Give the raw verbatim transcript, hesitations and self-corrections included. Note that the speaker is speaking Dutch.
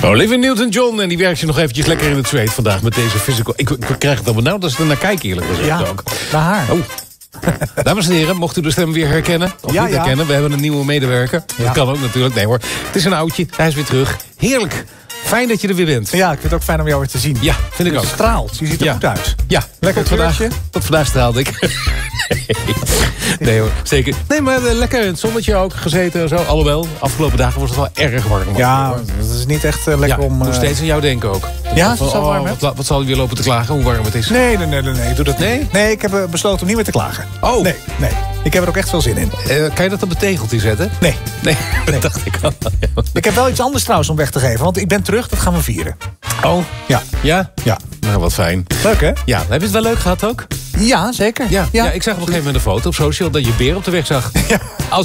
Olivia Newton-John, en die werkt je nog eventjes lekker in het zweet vandaag met deze physical. Ik, ik krijg het al benauwd als ik er naar kijk, eerlijk gezegd ja, ook. naar haar. Oh. Dames en heren, mocht u de stem weer herkennen of ja, niet herkennen, ja. we hebben een nieuwe medewerker. Ja. Dat kan ook natuurlijk. Nee hoor, het is een oudje, hij is weer terug. Heerlijk. Fijn dat je er weer bent. Ja, ik vind het ook fijn om jou weer te zien. Ja, vind ik Je ook. straalt, je ziet er Ja. goed uit. Ja, Lekker tot vandaag, kleurtje? tot vandaag straalde ik. nee. nee hoor, zeker. Nee, maar uh, lekker in het zonnetje ook gezeten en zo. Alhoewel, afgelopen dagen was het wel erg warm. Ja, dat is niet echt uh, lekker ja, om... Ik Uh... moet steeds aan jou denken ook. Ja, van, is het zo warm, oh, hè? wat, wat zal je weer lopen te klagen, hoe warm het is? Nee, nee, nee, nee, nee, doe dat Nee? niet. Nee, ik heb uh, besloten om niet meer te klagen. Oh. Nee, nee. Ik heb er ook echt veel zin in. Uh, kan je dat op een tegeltje zetten? Nee. Nee, dat Nee. dacht ik al. Ik heb wel iets anders trouwens om weg te geven. Want ik ben terug, dat gaan we vieren. Oh, Ja. ja? Ja. Nou, wat fijn. Leuk, hè? Ja, heb je het wel leuk gehad ook? Ja, zeker. Ja, ja. ja ik zag op een gegeven moment een foto op social dat je beer op de weg zag. Ja. Als